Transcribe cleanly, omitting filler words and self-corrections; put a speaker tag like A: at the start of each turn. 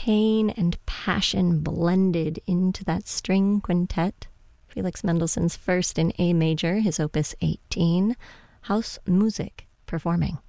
A: pain and passion blended into that string quintet. Felix Mendelssohn's first in A major, his opus 18, Hausmusik, performing.